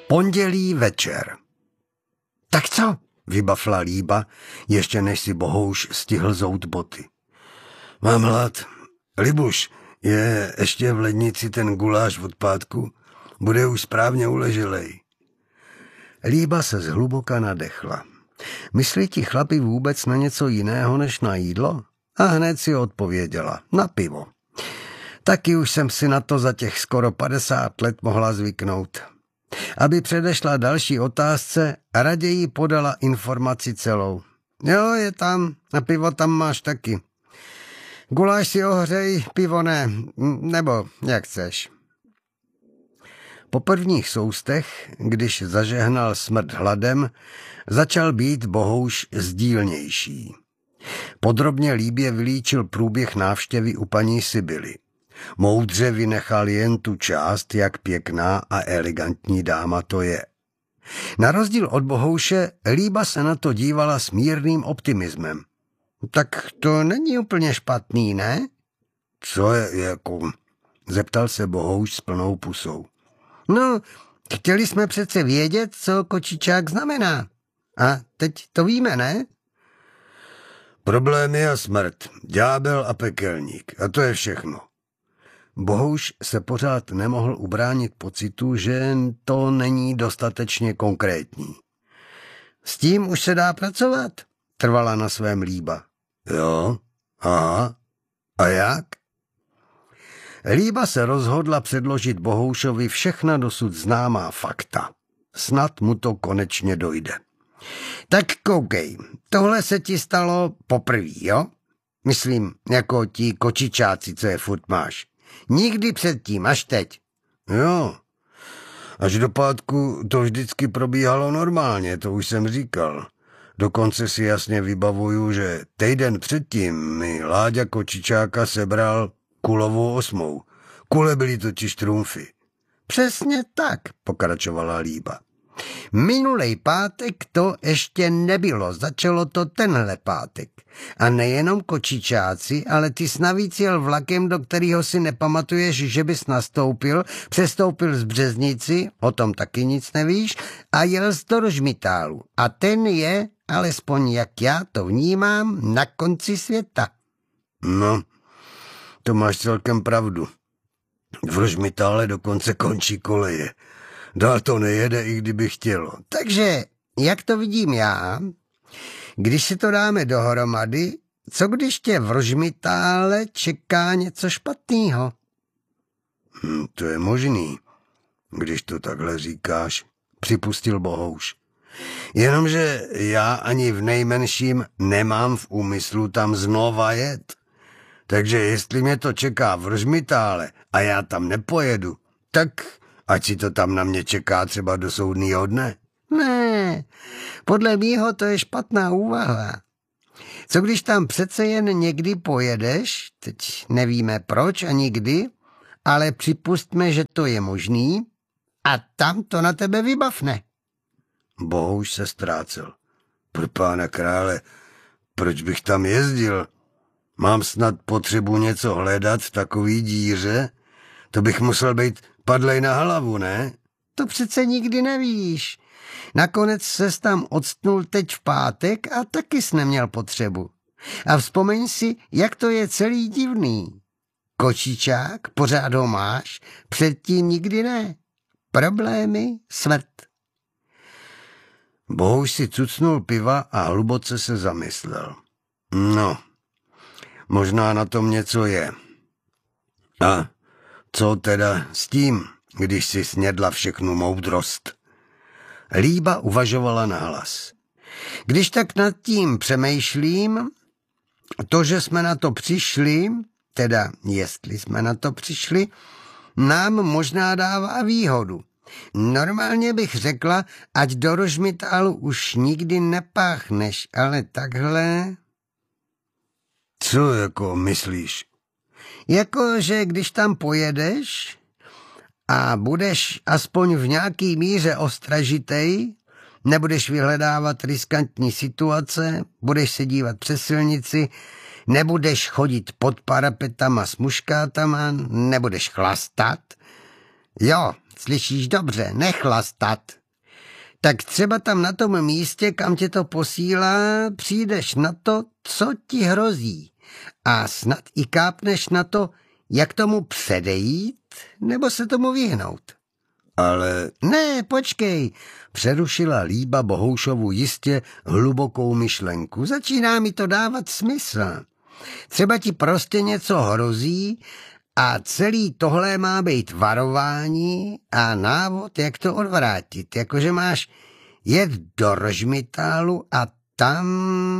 Pondělí večer. Tak co? Vybafla Líba, ještě než si Bohouš stihl zout boty. Mám hlad. Libuš, je ještě v lednici ten guláš od pátku? Bude už správně uleželej. Líba se zhluboka nadechla. Myslí ti chlapi vůbec na něco jiného než na jídlo? A hned si odpověděla. Na pivo. Taky už jsem si na to za těch skoro 50 let mohla zvyknout. Aby předešla další otázce, raději podala informaci celou. Jo, je tam, a pivo tam máš taky. Guláš si ohřej, pivo ne, nebo jak chceš. Po prvních soustech, když zažehnal smrt hladem, začal být Bohouš sdílnější. Podrobně Líbě vylíčil průběh návštěvy u paní Sibily. Moudře vynechal jen tu část, jak pěkná a elegantní dáma to je. Na rozdíl od Bohouše, Líba se na to dívala s mírným optimismem. Tak to není úplně špatný, ne? Co je jako? Zeptal se Bohouš s plnou pusou. No, chtěli jsme přece vědět, co kočičák znamená. A teď to víme, ne? Problémy a smrt, ďábel a pekelník, a to je všechno. Bohouš se pořád nemohl ubránit pocitu, že to není dostatečně konkrétní. S tím už se dá pracovat, trvala na svém Líba. Jo, aha, a jak? Líba se rozhodla předložit Bohoušovi všechna dosud známá fakta. Snad mu to konečně dojde. Tak koukej, tohle se ti stalo poprvé, jo? Myslím, jako ti kočičáci, co je furt máš. Nikdy předtím, až teď. Jo, až do pátku to vždycky probíhalo normálně, to už jsem říkal. Dokonce si jasně vybavuju, že týden předtím mi Láďa kočičáka sebral kulovou 8. Kule byly totiž trumfy. Přesně tak, pokračovala Líba. Minulej pátek to ještě nebylo, začalo to tenhle pátek. A nejenom kočičáci, ale ty jsi navíc jel vlakem, do kterého si nepamatuješ, že bys nastoupil, přestoupil z Březnici, o tom taky nic nevíš, a jel z do Rožmitálu. A ten je, alespoň jak já to vnímám, na konci světa. No, to máš celkem pravdu. V Rožmitále dokonce končí koleje. Dál to nejede, i kdyby chtělo. Takže, jak to vidím já, když si to dáme dohromady, co když tě v Rožmitále čeká něco špatného? To je možný, když to takhle říkáš, připustil Bohouš. Jenomže já ani v nejmenším nemám v úmyslu tam znova jet. Takže jestli mě to čeká v Rožmitále a já tam nepojedu, tak ať si to tam na mě čeká třeba do soudnýho dne. Ne, podle mýho to je špatná úvaha. Co když tam přece jen někdy pojedeš, teď nevíme proč ani kdy, ale připustme, že to je možný a tam to na tebe vybavne. Bohouš se ztrácel. Pro pána krále, proč bych tam jezdil? Mám snad potřebu něco hledat v takový díře? To bych musel být padlej na hlavu, ne? To přece nikdy nevíš. Nakonec ses tam odstnul teď v pátek a taky jsi neměl potřebu. A vzpomeň si, jak to je celý divný. Kočičák, pořád ho máš, předtím nikdy ne. Problémy, smrt. Bohouš si cucnul piva a hluboce se zamyslel. No, možná na tom něco je. A co teda s tím, když si snědla všechnu moudrost? Líba uvažovala nahlas. Když tak nad tím přemýšlím, to, že jsme na to přišli, teda jestli jsme na to přišli, nám možná dává výhodu. Normálně bych řekla, ať do Rožmitálu už nikdy nepáchneš, ale takhle... Co jako myslíš? Jako, že když tam pojedeš a budeš aspoň v nějaký míře ostražitej, nebudeš vyhledávat riskantní situace, budeš se dívat přes silnici, nebudeš chodit pod parapetama s muškátama, nebudeš chlastat. Jo, slyšíš dobře, nechlastat. Tak třeba tam na tom místě, kam tě to posílá, přijdeš na to, co ti hrozí. A snad i kápneš na to, jak tomu předejít, nebo se tomu vyhnout. Ale ne, počkej, přerušila Líba Bohoušovu jistě hlubokou myšlenku. Začíná mi to dávat smysl. Třeba ti prostě něco hrozí a celý tohle má být varování a návod, jak to odvrátit. Jakože máš jet do Rožmitálu a tam...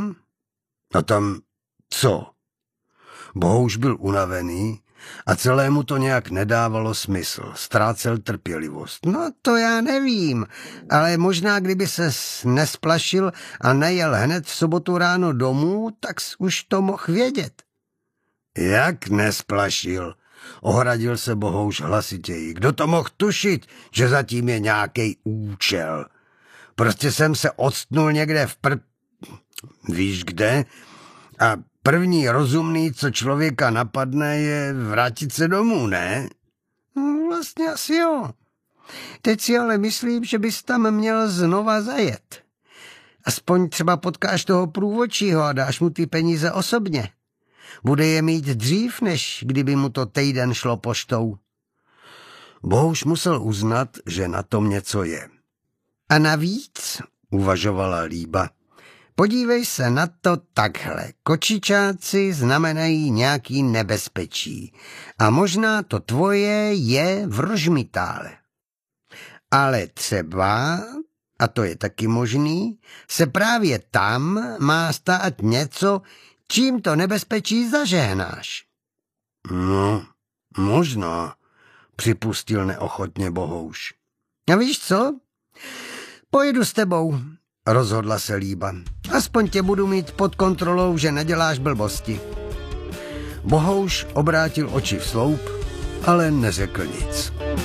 No tam co? Bohouš byl unavený a celému to nějak nedávalo smysl. Ztrácel trpělivost. No to já nevím, ale možná kdyby ses nesplašil a nejel hned v sobotu ráno domů, tak už to mohl vědět. Jak nesplašil? Ohradil se Bohouš hlasitěji. Kdo to mohl tušit, že zatím je nějaký účel? Prostě jsem se odstnul někde víš kde? A první rozumný, co člověka napadne, je vrátit se domů, ne? No, vlastně asi jo. Teď si ale myslím, že bys tam měl znova zajet. Aspoň třeba potkáš toho průvodčího a dáš mu ty peníze osobně. Bude je mít dřív, než kdyby mu to týden šlo poštou. Bohouš musel uznat, že na tom něco je. A navíc, uvažovala Líba, podívej se na to takhle. Kočičáci znamenají nějaký nebezpečí. A možná to tvoje je v Rožmitále. Ale třeba, a to je taky možný, se právě tam má stát něco, čím to nebezpečí zažehnáš. No, možná, připustil neochotně Bohouš. A víš co? Pojedu s tebou, rozhodla se Líba. Aspoň tě budu mít pod kontrolou, že neděláš blbosti. Bohouš obrátil oči v sloup, ale neřekl nic.